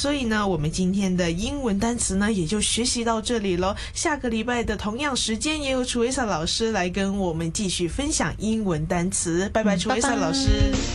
所以呢，我们今天的英文单词呢也就学习到这里咯。下个礼拜的同样时间也有楚维萨老师来跟我们继续分享英文单词。拜拜，楚维萨老师。